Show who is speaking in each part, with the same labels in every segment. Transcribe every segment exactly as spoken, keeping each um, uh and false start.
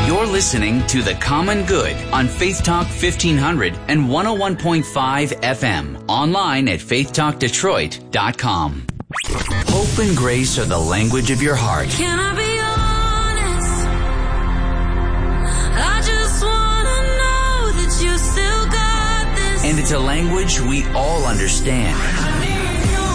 Speaker 1: You're listening to The Common Good on Faith Talk fifteen hundred and one oh one point five F M. Online at faith talk detroit dot com. Hope and grace are the language of your heart.
Speaker 2: Can I be honest? I just want to know that you still got this.
Speaker 1: And it's a language we all understand.
Speaker 2: I need you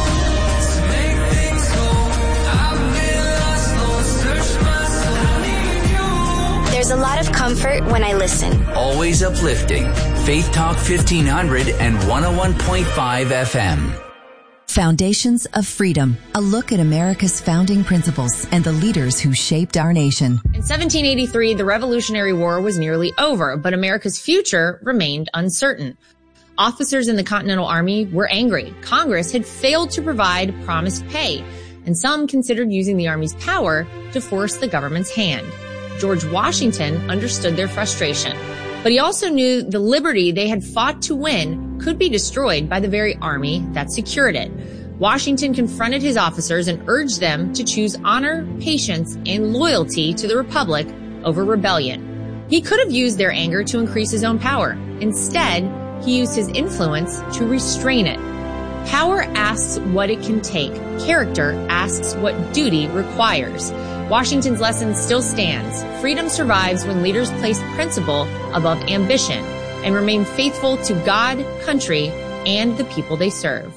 Speaker 2: to make things go. I've been lost, Lord, search my soul. I need you.
Speaker 3: There's a lot of comfort when I listen.
Speaker 1: Always uplifting. Faith Talk fifteen hundred and one oh one point five F M.
Speaker 4: Foundations of Freedom, a look at America's founding principles and the leaders who shaped our nation.
Speaker 5: In seventeen eighty-three, the Revolutionary War was nearly over, but America's future remained uncertain. Officers in the Continental Army were angry. Congress had failed to provide promised pay, and some considered using the Army's power to force the government's hand. George Washington understood their frustration, but he also knew the liberty they had fought to win could be destroyed by the very army that secured it. Washington confronted his officers and urged them to choose honor, patience, and loyalty to the Republic over rebellion. He could have used their anger to increase his own power. Instead, he used his influence to restrain it. Power asks what it can take. Character asks what duty requires. Washington's lesson still stands. Freedom survives when leaders place principle above ambition and remain faithful to God, country, and the people they serve.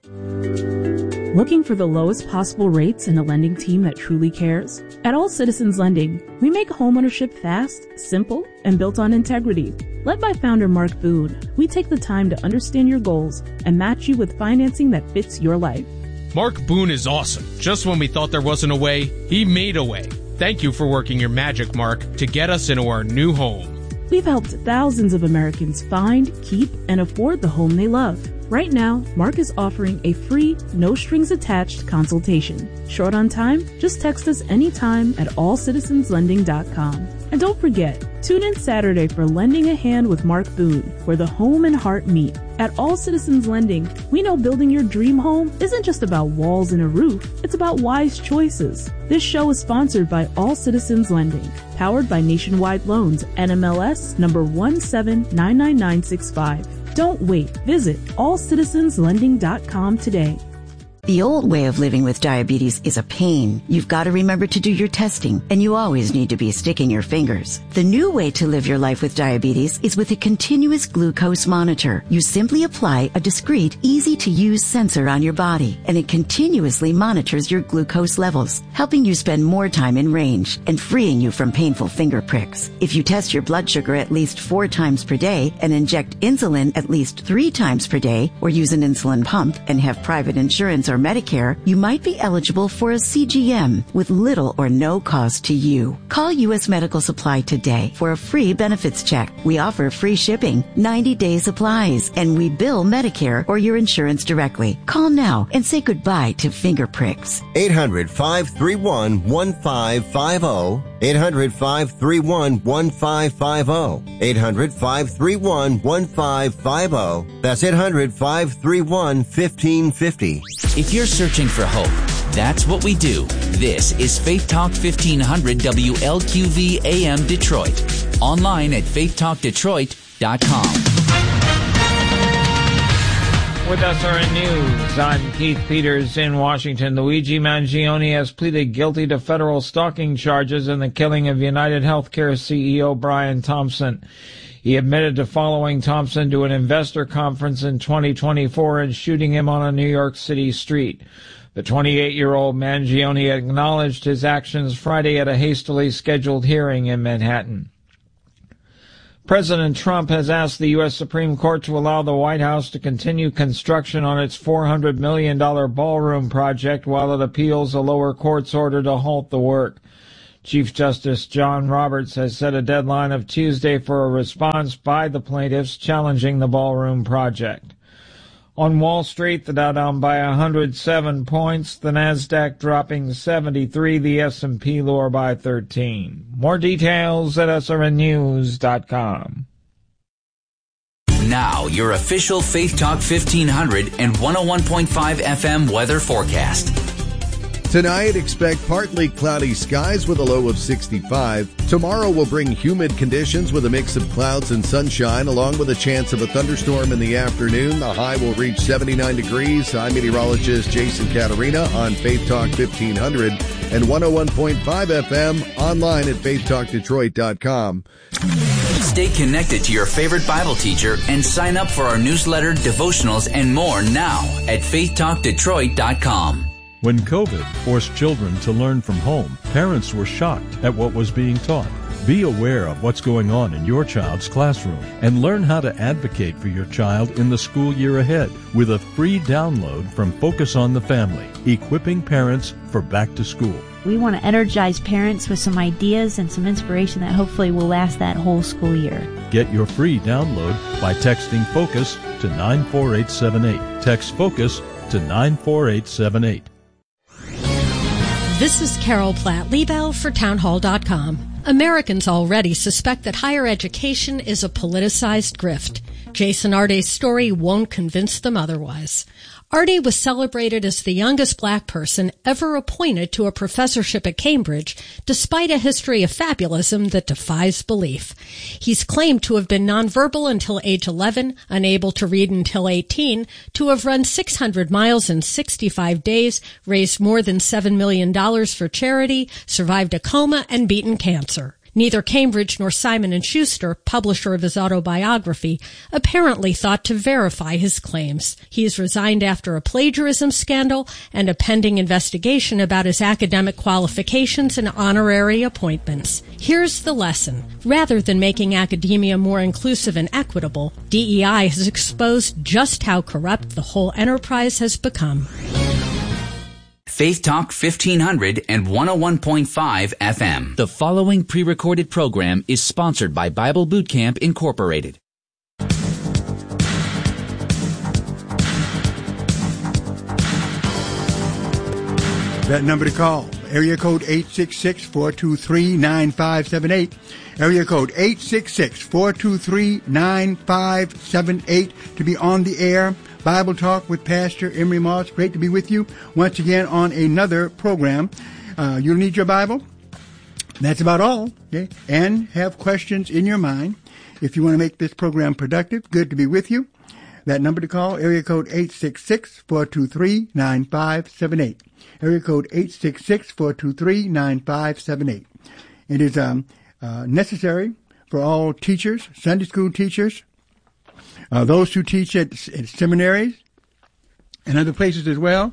Speaker 6: Looking for the lowest possible rates and a lending team that truly cares? At All Citizens Lending, we make homeownership fast, simple, and built on integrity. Led by founder Mark Boone, we take the time to understand your goals and match you with financing that fits your life.
Speaker 7: Mark Boone is awesome. Just when we thought there wasn't a way, he made a way. Thank you for working your magic, Mark, to get us into our new home.
Speaker 6: We've helped thousands of Americans find, keep, and afford the home they love. Right now, Mark is offering a free, no-strings-attached consultation. Short on time? Just text us anytime at all citizens lending dot com. And don't forget, tune in Saturday for Lending a Hand with Mark Boone, where the home and heart meet. At All Citizens Lending, we know building your dream home isn't just about walls and a roof, it's about wise choices. This show is sponsored by All Citizens Lending, powered by Nationwide Loans, N M L S number one seven nine nine nine six five. Don't wait. Visit all citizens lending dot com today.
Speaker 8: The old way of living with diabetes is a pain. You've got to remember to do your testing, and you always need to be sticking your fingers. The new way to live your life with diabetes is with a continuous glucose monitor. You simply apply a discreet, easy-to-use sensor on your body, and it continuously monitors your glucose levels, helping you spend more time in range and freeing you from painful finger pricks. If you test your blood sugar at least four times per day and inject insulin at least three times per day, or use an insulin pump and have private insurance or Medicare, you might be eligible for a C G M with little or no cost to you. Call U S Medical Supply today for a free benefits check. We offer free shipping, ninety-day supplies, and we bill Medicare or your insurance directly. Call now and say goodbye to finger pricks.
Speaker 9: eight hundred, five three one, one five five zero. eight hundred, five three one, one five five zero. eight hundred, five three one, one five five zero. That's eight hundred, five three one, one five five zero.
Speaker 1: If you're searching for hope, that's what we do. This is Faith Talk fifteen hundred W L Q V A M Detroit. Online at faith talk detroit dot com.
Speaker 10: With S R N News, I'm Keith Peters in Washington. Luigi Mangione has pleaded guilty to federal stalking charges in the killing of United Healthcare C E O Brian Thompson. He admitted to following Thompson to an investor conference in twenty twenty-four and shooting him on a New York City street. The twenty-eight-year-old Mangione acknowledged his actions Friday at a hastily scheduled hearing in Manhattan. President Trump has asked the U S Supreme Court to allow the White House to continue construction on its four hundred million dollars ballroom project while it appeals a lower court's order to halt the work. Chief Justice John Roberts has set a deadline of Tuesday for a response by the plaintiffs challenging the ballroom project. On Wall Street, the Dow down by one hundred seven points, the Nasdaq dropping seventy-three, the S and P lower by thirteen. More details at S R N news dot com.
Speaker 1: Now, your official Faith Talk fifteen hundred and one oh one point five F M weather forecast.
Speaker 11: Tonight, expect partly cloudy skies with a low of sixty-five. Tomorrow will bring humid conditions with a mix of clouds and sunshine, along with a chance of a thunderstorm in the afternoon. The high will reach seventy-nine degrees. I'm meteorologist Jason Caterina on Faith Talk fifteen hundred and one oh one point five F M, online at faith talk detroit dot com.
Speaker 1: Stay connected to your favorite Bible teacher and sign up for our newsletter, devotionals, and more now at faith talk detroit dot com.
Speaker 12: When COVID forced children to learn from home, parents were shocked at what was being taught. Be aware of what's going on in your child's classroom and learn how to advocate for your child in the school year ahead with a free download from Focus on the Family, equipping parents for back to school.
Speaker 13: We want to energize parents with some ideas and some inspiration that hopefully will last that whole school year.
Speaker 12: Get your free download by texting FOCUS to nine four eight seven eight. Text FOCUS to nine four eight seven eight.
Speaker 14: This is Carol Platt Liebel for townhall dot com. Americans already suspect that higher education is a politicized grift. Jason Arday's story won't convince them otherwise. Arday was celebrated as the youngest black person ever appointed to a professorship at Cambridge, despite a history of fabulism that defies belief. He's claimed to have been nonverbal until age eleven, unable to read until eighteen, to have run six hundred miles in sixty-five days, raised more than seven million dollars for charity, survived a coma, and beaten cancer. Neither Cambridge nor Simon and Schuster, publisher of his autobiography, apparently thought to verify his claims. He is resigned after a plagiarism scandal and a pending investigation about his academic qualifications and honorary appointments. Here's the lesson. Rather than making academia more inclusive and equitable, D E I has exposed just how corrupt the whole enterprise has become.
Speaker 1: Faith Talk fifteen hundred and one oh one point five F M. The following pre-recorded program is sponsored by Bible Boot Camp Incorporated.
Speaker 15: That number to call, area code eight six six, four two three, nine five seven eight. Area code eight six six, four two three, nine five seven eight to be on the air. Bible Talk with Pastor Emery Moss. Great to be with you once again on another program. Uh, you'll need your Bible. That's about all. Okay? And have questions in your mind. If you want to make this program productive, good to be with you. That number to call, area code eight six six, four two three, nine five seven eight. Area code eight six six, four two three, nine five seven eight. It is um, uh, necessary for all teachers, Sunday school teachers, Uh, those who teach at, at seminaries and other places as well,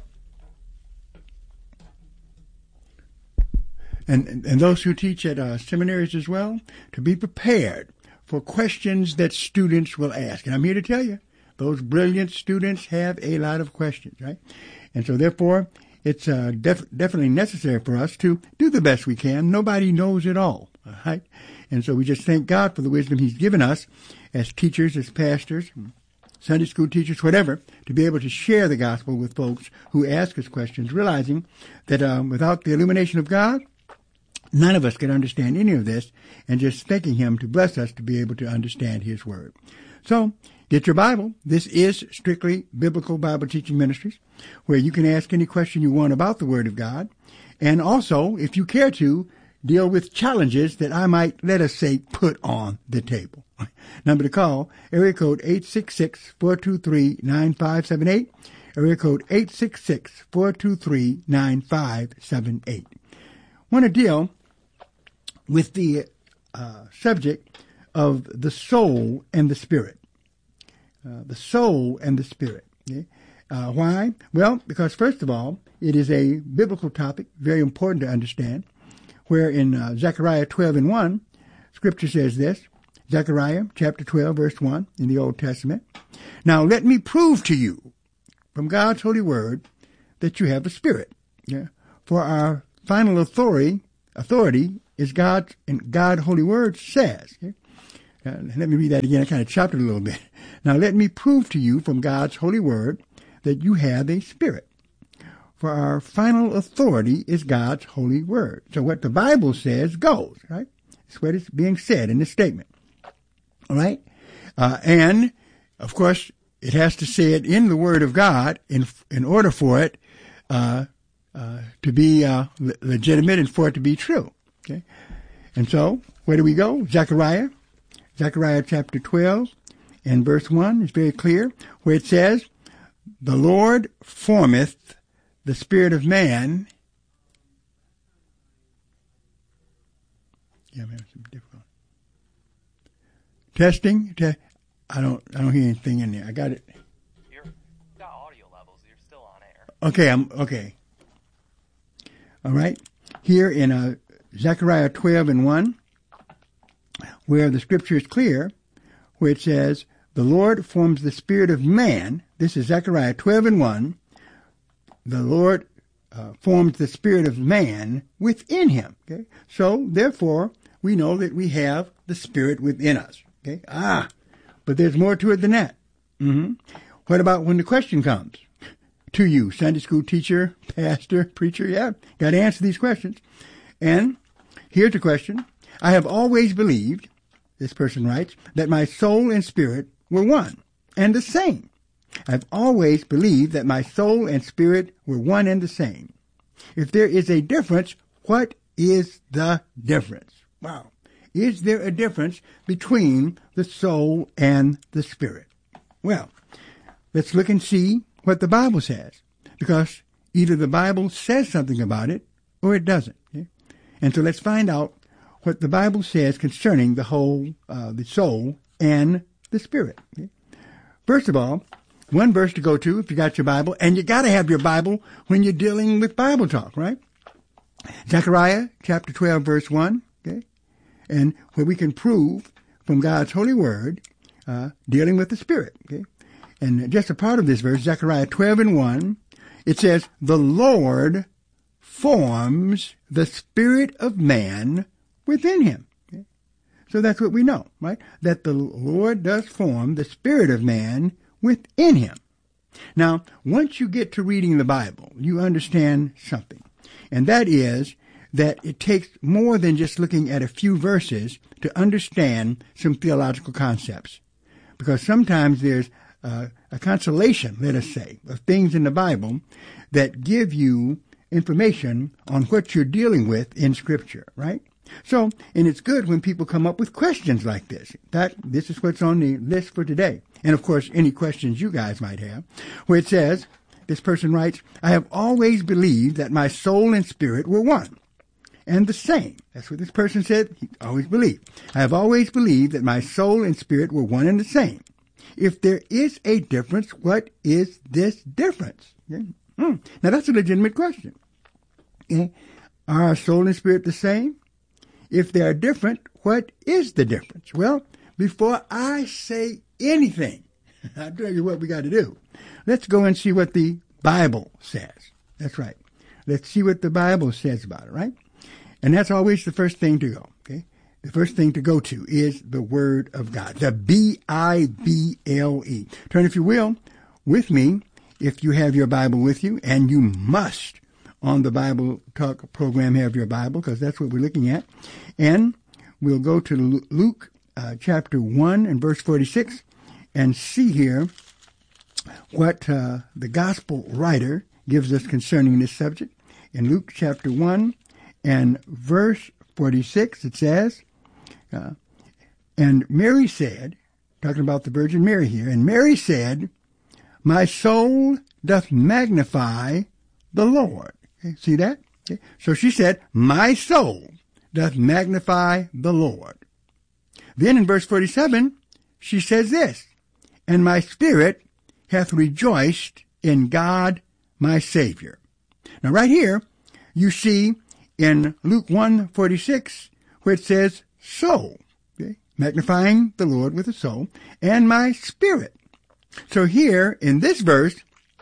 Speaker 15: and, and, and those who teach at uh, seminaries as well, to be prepared for questions that students will ask. And I'm here to tell you, those brilliant students have a lot of questions, right? And so therefore, it's uh, def- definitely necessary for us to do the best we can. Nobody knows it all, all right? And so we just thank God for the wisdom He's given us as teachers, as pastors, Sunday school teachers, whatever, to be able to share the gospel with folks who ask us questions, realizing that um, without the illumination of God, none of us can understand any of this, and just thanking Him to bless us to be able to understand His Word. So, get your Bible. This is Strictly Biblical Bible Teaching Ministries, where you can ask any question you want about the Word of God, and also, if you care to, deal with challenges that I might, let us say, put on the table. Number to call, area code eight six six, four two three, nine five seven eight, area code eight six six, four two three, nine five seven eight. Want to deal with the uh, subject of the soul and the spirit. Uh, the soul and the spirit. Okay? Uh, why? Well, because first of all, it is a biblical topic, very important to understand, where in uh, Zechariah twelve and one, Scripture says this, Zechariah chapter twelve, verse one in the Old Testament. Now let me prove to you from God's holy word that you have a spirit. Yeah? For our final authority authority is God's, and God's holy word says. Okay? Uh, let me read that again. I kind of chopped it a little bit. Now let me prove to you from God's holy word that you have a spirit. For our final authority is God's holy word. So what the Bible says goes, right? That's what is being said in this statement. All right? Uh, and, of course, it has to say it in the Word of God in in order for it uh, uh, to be uh, le- legitimate and for it to be true. Okay, and so where do we go? Zechariah, Zechariah chapter twelve and verse one is very clear, where it says, "The Lord formeth the spirit of man." Yeah, man, it's difficult. Testing. Te- I don't. I don't hear anything in there. I got it.
Speaker 16: You're got audio levels. You're still on air.
Speaker 15: Okay. I'm okay. All right. Here in uh, Zechariah twelve and one, where the scripture is clear, where it says, "The Lord forms the spirit of man." This is Zechariah twelve and one. The Lord uh, forms the spirit of man within him. Okay. So therefore, we know that we have the spirit within us. Okay. Ah. But there's more to it than that. Mm-hmm. What about when the question comes to you, Sunday school teacher, pastor, preacher? Yeah, got to answer these questions. And here's the question. "I have always believed," this person writes, "that my soul and spirit were one and the same. I've always believed that my soul and spirit were one and the same. If there is a difference, what is the difference?" Wow. Is there a difference between the soul and the spirit? Well, let's look and see what the Bible says, because either the Bible says something about it or it doesn't. Okay? And so let's find out what the Bible says concerning the whole, uh, the soul and the spirit. Okay? First of all, one verse to go to if you got your Bible, and you got to have your Bible when you're dealing with Bible talk, right? Zechariah chapter twelve, verse one. Okay? And where we can prove from God's holy word, uh, dealing with the Spirit. Okay? And just a part of this verse, Zechariah twelve and one, it says, "The Lord forms the spirit of man within him." Okay? So that's what we know, right? That the Lord does form the spirit of man within him. Now, once you get to reading the Bible, you understand something. And that is that it takes more than just looking at a few verses to understand some theological concepts. Because sometimes there's uh, a consolation, let us say, of things in the Bible that give you information on what you're dealing with in Scripture, right? So, and it's good when people come up with questions like this. That, this is what's on the list for today. And of course, any questions you guys might have, where it says, this person writes, "I have always believed that my soul and spirit were one and the same." That's what this person said. He always believed. "I have always believed that my soul and spirit were one and the same. If there is a difference, what is this difference?" Okay. Mm. Now that's a legitimate question. Okay. Are our soul and spirit the same? If they are different, what is the difference? Well, before I say anything, I'll tell you what we got to do. Let's go and see what the Bible says. That's right. Let's see what the Bible says about it, right? And that's always the first thing to go, okay? The first thing to go to is the Word of God, the B I B L E. Turn, if you will, with me, if you have your Bible with you, and you must, on the Bible Talk program, have your Bible, because that's what we're looking at. And we'll go to Luke uh, chapter one and verse forty-six and see here what uh, the gospel writer gives us concerning this subject. In Luke chapter one and verse forty-six, it says, uh, "And Mary said," talking about the Virgin Mary here, "and Mary said, my soul doth magnify the Lord." Okay, see that? Okay. So she said, my soul doth magnify the Lord. Then in verse forty-seven, she says this, "And my spirit hath rejoiced in God my Savior." Now right here, you see in Luke one forty-six, where it says soul, okay? Magnifying the Lord with a soul, and my spirit. So here, in this verse,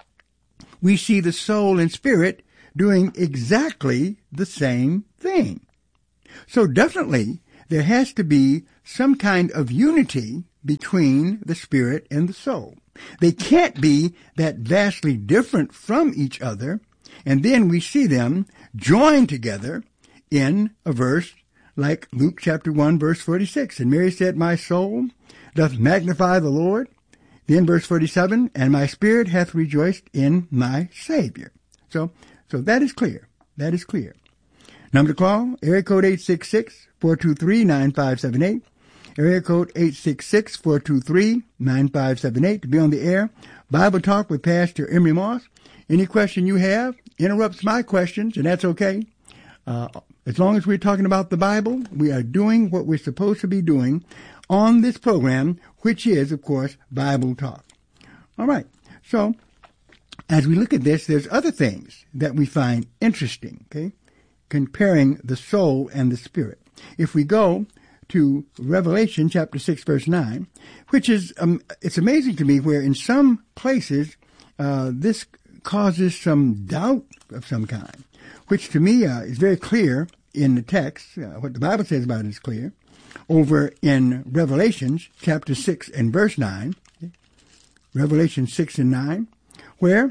Speaker 15: we see the soul and spirit doing exactly the same thing. So definitely, there has to be some kind of unity between the spirit and the soul. They can't be that vastly different from each other, and then we see them joined together in a verse like Luke chapter one, verse forty-six. "And Mary said, my soul doth magnify the Lord." Then verse forty-seven, "And my spirit hath rejoiced in my Savior." So, So that is clear. That is clear. Number to call, area code eight six six, four two three, nine five seven eight. Area code eight six six, four two three, nine five seven eight to be on the air. Bible Talk with Pastor Emery Moss. Any question you have interrupts my questions, and that's okay. Uh, as long as we're talking about the Bible, we are doing what we're supposed to be doing on this program, which is, of course, Bible Talk. All right. So, as we look at this, there's other things that we find interesting, okay, comparing the soul and the spirit. If we go to Revelation chapter six, verse nine, which is, um, it's amazing to me where in some places uh, this causes some doubt of some kind, which to me uh, is very clear in the text. Uh, what the Bible says about it is clear. Over in Revelations chapter six and verse nine, okay, Revelation six and nine, where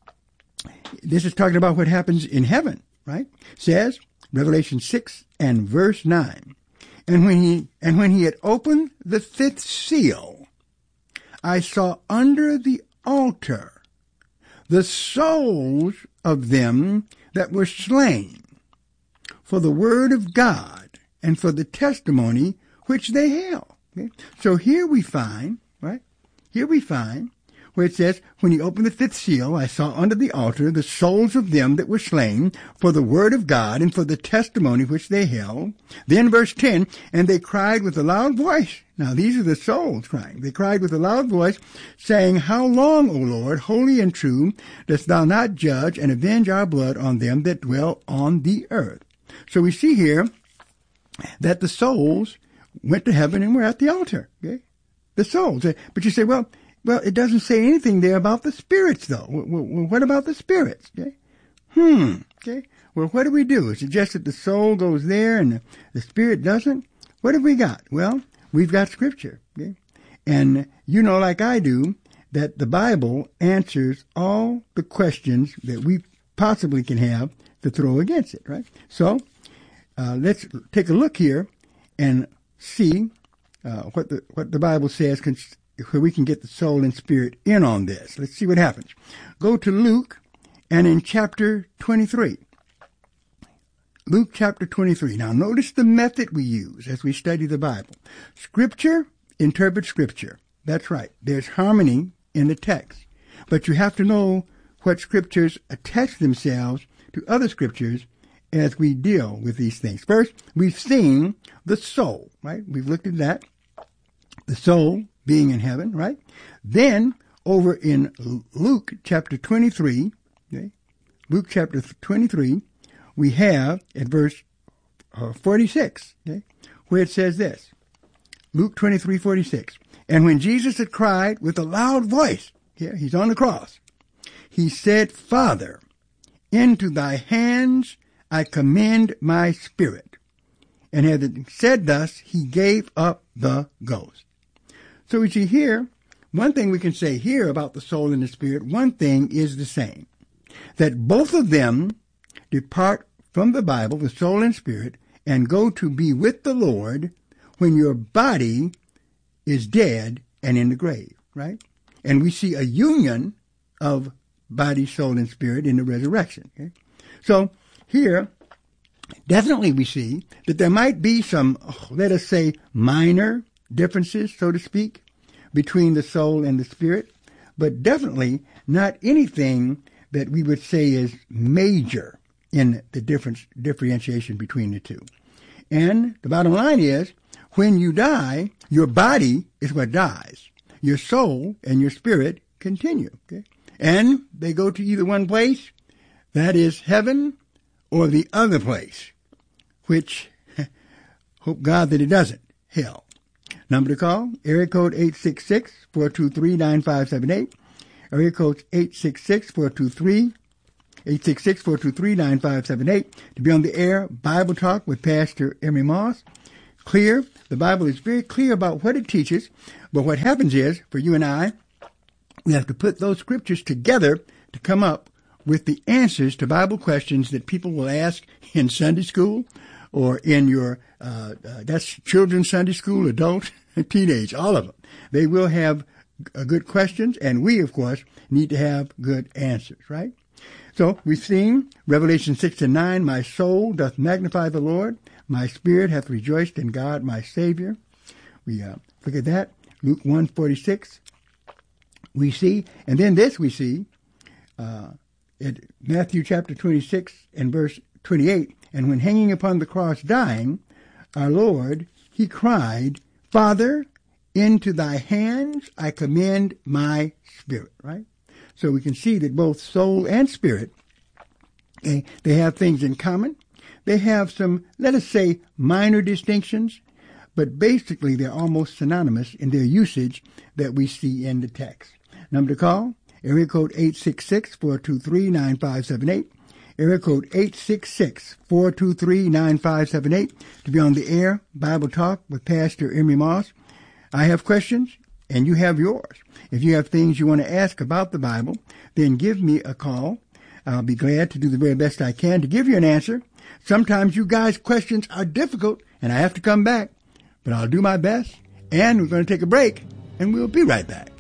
Speaker 15: this is talking about what happens in heaven, right? Says, Revelation six and verse nine, And when he and when he had opened the fifth seal, I saw under the altar the souls of them that were slain for the word of God and for the testimony which they held. Okay? So here we find, right? Here we find where it says, when he opened the fifth seal, I saw under the altar the souls of them that were slain for the word of God and for the testimony which they held. Then verse ten, and they cried with a loud voice. Now these are the souls crying. They cried with a loud voice, saying, How long, O Lord, holy and true, dost thou not judge and avenge our blood on them that dwell on the earth? So we see here that the souls went to heaven and were at the altar. Okay? The souls. But you say, well, Well, it doesn't say anything there about the spirits, though. Well, what about the spirits? Okay. Hmm. Okay. Well, what do we do? Is it just that the soul goes there and the, the spirit doesn't? What have we got? Well, we've got Scripture. Okay. And you know, like I do, that the Bible answers all the questions that we possibly can have to throw against it, right? So, uh, let's take a look here and see uh, what the what the Bible says concerning where we can get the soul and spirit in on this. Let's see what happens. Go to Luke, and in chapter twenty-three. Luke chapter twenty-three. Now notice the method we use as we study the Bible. Scripture interprets Scripture. That's right. There's harmony in the text. But you have to know what Scriptures attach themselves to other Scriptures as we deal with these things. First, we've seen the soul, right? We've looked at that. The soul being in heaven, right? Then, over in Luke chapter twenty-three, okay, Luke chapter twenty-three, we have at verse uh, forty-six, okay, where it says this, Luke twenty-three, forty-six, and when Jesus had cried with a loud voice, here, he's on the cross, he said, Father, into thy hands I commend my spirit. And having said thus, he gave up the ghost. So we see here, one thing we can say here about the soul and the spirit, one thing is the same. That both of them depart from the Bible, the soul and spirit, and go to be with the Lord when your body is dead and in the grave, right? And we see a union of body, soul, and spirit in the resurrection. Okay? So here, definitely we see that there might be some, let us say, minor differences, so to speak, between the soul and the spirit, but definitely not anything that we would say is major in the difference, differentiation between the two. And the bottom line is, when you die, your body is what dies. Your soul and your spirit continue. Okay? And they go to either one place, that is heaven, or the other place, which, hope God that it doesn't, hell. Number to call, area code eight six six, four two three, nine five seven eight. Area code eight six six, four two three, eight six six, four two three, nine five seven eight. To be on the air, Bible Talk with Pastor Emery Moss. Clear. The Bible is very clear about what it teaches. But what happens is, for you and I, we have to put those scriptures together to come up with the answers to Bible questions that people will ask in Sunday school or in your, uh, uh that's children's Sunday school, adult, teenage, all of them. They will have uh, good questions, and we, of course, need to have good answers, right? So we've seen Revelation six and nine, my soul doth magnify the Lord. My spirit hath rejoiced in God my Savior. We uh, look at that. Luke one forty-six. We see, and then this we see, uh, in Matthew chapter twenty-six and verse twenty-eight. And when hanging upon the cross dying, our Lord, he cried, Father, into thy hands I commend my spirit, right? So we can see that both soul and spirit, okay, they have things in common. They have some, let us say, minor distinctions, but basically they're almost synonymous in their usage that we see in the text. Number to call, area code eight six six, four two three, nine five seven eight. Area code eight six six, four two three, nine five seven eight to be on the air, Bible Talk with Pastor Emery Moss. I have questions, and you have yours. If you have things you want to ask about the Bible, then give me a call. I'll be glad to do the very best I can to give you an answer. Sometimes you guys' questions are difficult, and I have to come back, but I'll do my best. And we're going to take a break, and we'll be right back.